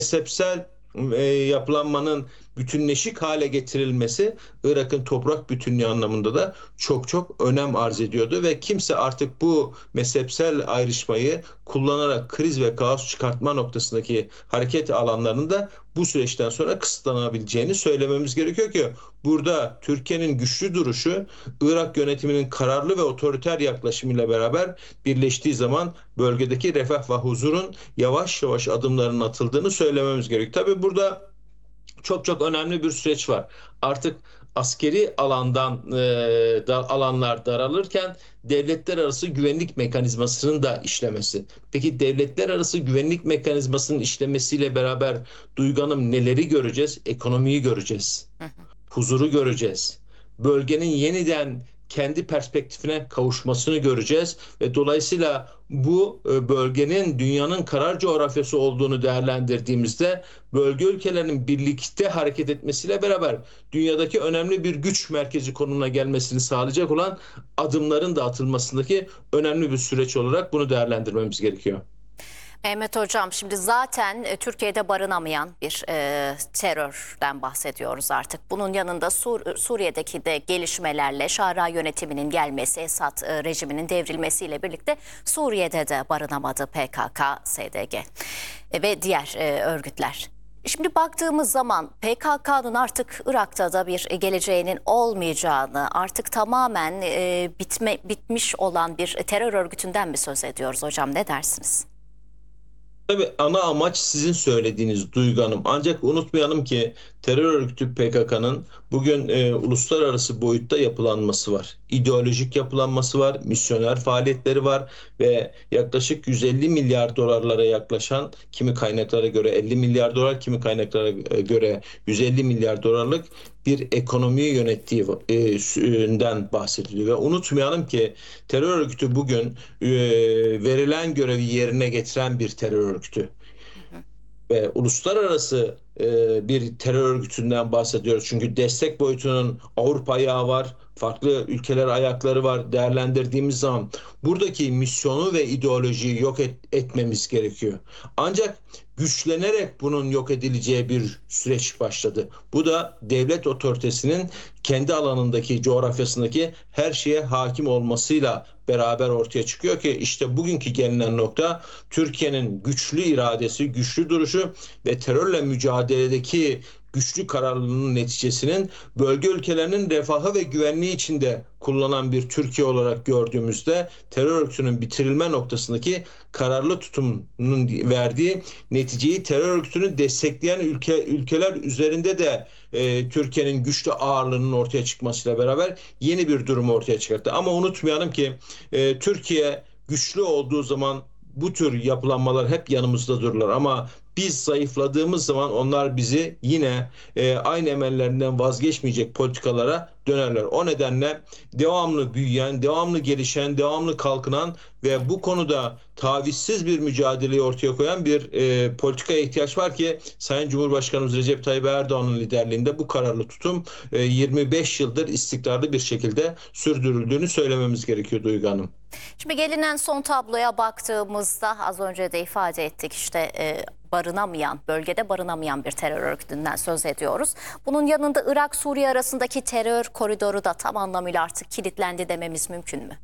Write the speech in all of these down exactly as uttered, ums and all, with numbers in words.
mezhepsel e, yapılanmanın bütünleşik hale getirilmesi Irak'ın toprak bütünlüğü anlamında da çok çok önem arz ediyordu ve kimse artık bu mezhepsel ayrışmayı kullanarak kriz ve kaos çıkartma noktasındaki hareket alanlarının da bu süreçten sonra kısıtlanabileceğini söylememiz gerekiyor ki burada Türkiye'nin güçlü duruşu Irak yönetiminin kararlı ve otoriter yaklaşımıyla beraber birleştiği zaman bölgedeki refah ve huzurun yavaş yavaş adımlarının atıldığını söylememiz gerekiyor. Tabii burada çok çok önemli bir süreç var. Artık askeri alandan e, da, alanlar daralırken devletler arası güvenlik mekanizmasının da işlemesi. Peki devletler arası güvenlik mekanizmasının işlemesiyle beraber Duygu Hanım neleri göreceğiz? Ekonomiyi göreceğiz. Huzuru göreceğiz. Bölgenin yeniden kendi perspektifine kavuşmasını göreceğiz ve dolayısıyla bu bölgenin dünyanın karar coğrafyası olduğunu değerlendirdiğimizde bölge ülkelerinin birlikte hareket etmesiyle beraber dünyadaki önemli bir güç merkezi konumuna gelmesini sağlayacak olan adımların da atılmasındaki önemli bir süreç olarak bunu değerlendirmemiz gerekiyor. Mehmet Hocam, şimdi zaten e, Türkiye'de barınamayan bir e, terörden bahsediyoruz artık. Bunun yanında Sur Suriye'deki de gelişmelerle Şara yönetiminin gelmesi, Esad e, rejiminin devrilmesiyle birlikte Suriye'de de barınamadı P K K, S D G e, ve diğer e, örgütler. Şimdi baktığımız zaman P K K'nın artık Irak'ta da bir geleceğinin olmayacağını, artık tamamen e, bitme, bitmiş olan bir terör örgütünden mi söz ediyoruz hocam, ne dersiniz? Tabii ana amaç sizin söylediğiniz Duygu Hanım. Ancak unutmayalım ki terör örgütü P K K'nın bugün e, uluslararası boyutta yapılanması var. İdeolojik yapılanması var, misyoner faaliyetleri var ve yaklaşık yüz elli milyar dolarlara yaklaşan, kimi kaynaklara göre elli milyar dolar, kimi kaynaklara göre yüz elli milyar dolarlık bir ekonomiyi yönettiğinden bahsediliyor. Ve unutmayalım ki terör örgütü bugün e, verilen görevi yerine getiren bir terör örgütü. Ve uluslararası e, bir terör örgütünden bahsediyoruz. Çünkü destek boyutunun Avrupa ayağı var, farklı ülkeler ayakları var. Değerlendirdiğimiz zaman buradaki misyonu ve ideolojiyi yok et, etmemiz gerekiyor. Ancak güçlenerek bunun yok edileceği bir süreç başladı. Bu da devlet otoritesinin kendi alanındaki, coğrafyasındaki her şeye hakim olmasıyla beraber ortaya çıkıyor ki işte bugünkü gelinen nokta Türkiye'nin güçlü iradesi, güçlü duruşu ve terörle mücadeledeki güçlü kararlılığının neticesinin bölge ülkelerinin refahı ve güvenliği içinde kullanan bir Türkiye olarak gördüğümüzde terör örgütünün bitirilme noktasındaki kararlı tutumunun verdiği neticeyi terör örgütünü destekleyen ülke, ülkeler üzerinde de e, Türkiye'nin güçlü ağırlığının ortaya çıkmasıyla beraber yeni bir durumu ortaya çıkarttı. Ama unutmayalım ki e, Türkiye güçlü olduğu zaman bu tür yapılanmalar hep yanımızda dururlar ama biz zayıfladığımız zaman onlar bizi yine e, aynı emellerinden vazgeçmeyecek politikalara dönerler. O nedenle devamlı büyüyen, devamlı gelişen, devamlı kalkınan ve bu konuda tavizsiz bir mücadeleyi ortaya koyan bir e, politikaya ihtiyaç var ki Sayın Cumhurbaşkanımız Recep Tayyip Erdoğan'ın liderliğinde bu kararlı tutum e, yirmi beş yıldır istikrarlı bir şekilde sürdürüldüğünü söylememiz gerekiyor Duygu Hanım. Şimdi gelinen son tabloya baktığımızda az önce de ifade ettik, işte e, barınamayan, bölgede barınamayan bir terör örgütünden söz ediyoruz. Bunun yanında Irak-Suriye arasındaki terör koridoru da tam anlamıyla artık kilitlendi dememiz mümkün mü?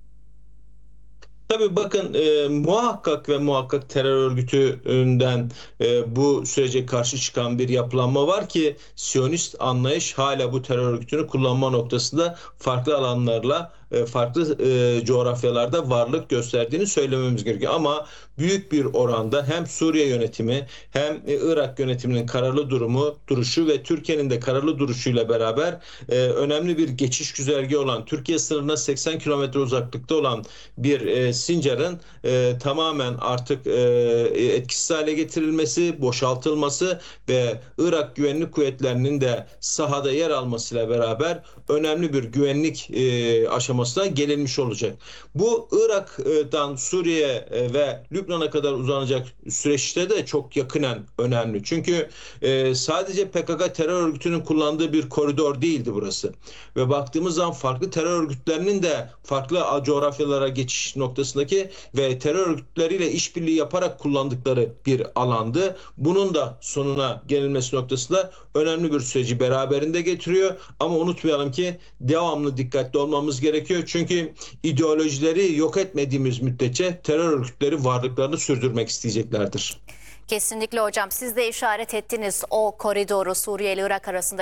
Tabii bakın e, muhakkak ve muhakkak terör örgütünden e, bu sürece karşı çıkan bir yapılanma var ki Siyonist anlayış hala bu terör örgütünü kullanma noktasında farklı alanlarla e, farklı e, coğrafyalarda varlık gösterdiğini söylememiz gerekiyor. Ama büyük bir oranda hem Suriye yönetimi hem e, Irak yönetiminin kararlı durumu, duruşu ve Türkiye'nin de kararlı duruşuyla beraber e, önemli bir geçiş güzergahı olan Türkiye sınırına seksen kilometre uzaklıkta olan bir e, Sincar'ın e, tamamen artık e, etkisiz hale getirilmesi, boşaltılması ve Irak Güvenlik Kuvvetleri'nin de sahada yer almasıyla beraber önemli bir güvenlik e, aşamasına gelinmiş olacak. Bu Irak'tan Suriye ve Lübnan Lübnan'a kadar uzanacak süreçte de çok yakınen önemli. Çünkü e, sadece P K K terör örgütünün kullandığı bir koridor değildi burası. Ve baktığımız zaman farklı terör örgütlerinin de farklı coğrafyalara geçiş noktasındaki ve terör örgütleriyle işbirliği yaparak kullandıkları bir alandı. Bunun da sonuna gelinmesi noktasında önemli bir süreci beraberinde getiriyor. Ama unutmayalım ki devamlı dikkatli olmamız gerekiyor. Çünkü ideolojileri yok etmediğimiz müddetçe terör örgütleri varlıklarını sürdürmek isteyeceklerdir. Kesinlikle hocam, siz de işaret ettiniz o koridoru, Suriye ile Irak arasında